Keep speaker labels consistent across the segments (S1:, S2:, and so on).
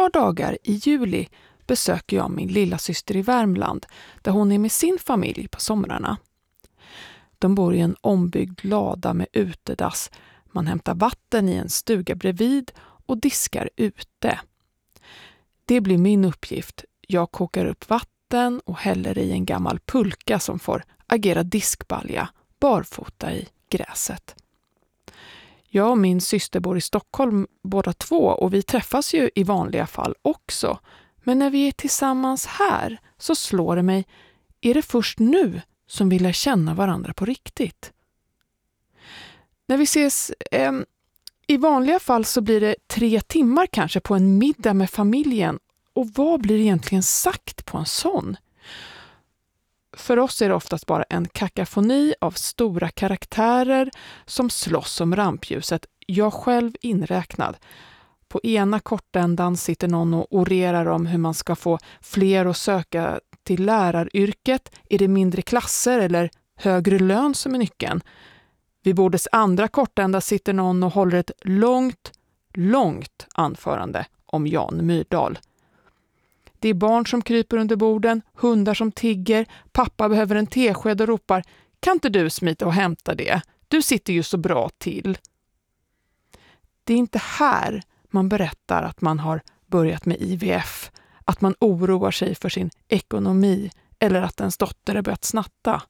S1: par dagar i juli besöker jag min lilla syster i Värmland där hon är med sin familj på somrarna. De bor i en ombyggd lada med utedass. Man hämtar vatten i en stuga bredvid och diskar ute. Det blir min uppgift. Jag kokar upp vatten och häller i en gammal pulka som får agera diskbalja barfota i gräset. Jag och min syster bor i Stockholm båda två och vi träffas ju i vanliga fall också. Men när vi är tillsammans här så slår det mig, är det först nu som vi lär känna varandra på riktigt? När vi ses i vanliga fall så blir det 3 timmar kanske på en middag med familjen. Och vad blir egentligen sagt på en sån? För oss är det oftast bara en kakafoni av stora karaktärer som slåss om rampljuset, jag själv inräknad. På ena kortändan sitter någon och orerar om hur man ska få fler att söka till läraryrket. Är det mindre klasser eller högre lön som är nyckeln? Vid bordets andra kortända sitter någon och håller ett långt anförande om Jan Myrdal. Det är barn som kryper under borden, hundar som tigger, pappa behöver en tesked och ropar, kan inte du smita och hämta det? Du sitter ju så bra till. Det är inte här man berättar att man har börjat med IVF, att man oroar sig för sin ekonomi eller att ens dotter har börjat snatta.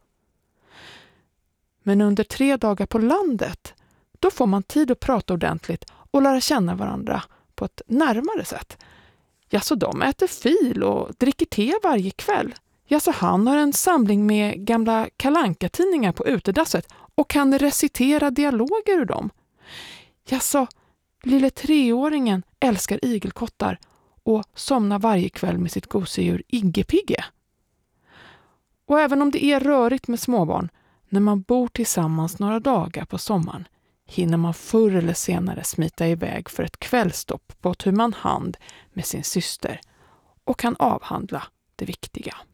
S1: Men under 3 dagar på landet, då får man tid att prata ordentligt och lära känna varandra på ett närmare sätt. Ja, så de äter fil och dricker te varje kväll. Ja, så han har en samling med gamla Kalle-Anka-tidningar på utedasset och kan recitera dialoger ur dem. Ja, så lille 3-åringen älskar igelkottar och somnar varje kväll med sitt gosedjur Igge-Pigge. Och även om det är rörigt med småbarn, när man bor tillsammans några dagar på sommaren hinner man förr eller senare smita iväg för ett kvällstopp på tu man hand med sin syster och kan avhandla det viktiga.